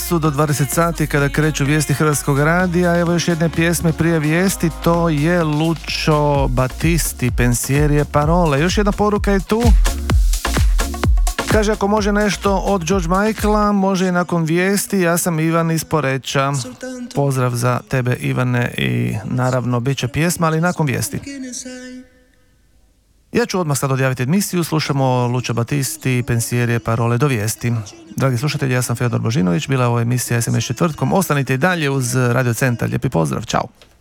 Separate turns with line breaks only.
času do 20 sati kada kreću vijesti Hrvatskog radija. Evo još jedne pjesme prije vijesti, to je Lucio Battisti, Pensieri e parole. Još jedna poruka je tu. Kaže, ako može nešto od George Michaela, može i nakon vijesti. Ja sam Ivan iz Poreča. Pozdrav za tebe, Ivane, i naravno bit će pjesma, ali nakon vijesti. Ja ću odmah sad odjaviti emisiju, slušamo Lucio Battisti, Pensieri e parole, do vijesti. Dragi slušatelji, ja sam Fedor Božinović, bila je ovo emisija SMS četvrtkom. Ostanite i dalje uz Radio Centar. Lijepi pozdrav, čao!